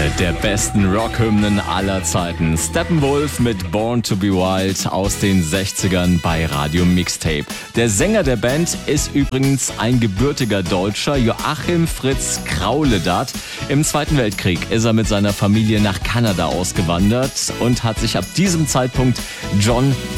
Eine der besten Rockhymnen aller Zeiten. Steppenwolf mit Born to be Wild aus den 60ern bei Radio Mixtape. Der Sänger der Band ist übrigens ein gebürtiger Deutscher, Joachim Fritz Krauledat. Im Zweiten Weltkrieg ist er mit seiner Familie nach Kanada ausgewandert und hat sich ab diesem Zeitpunkt John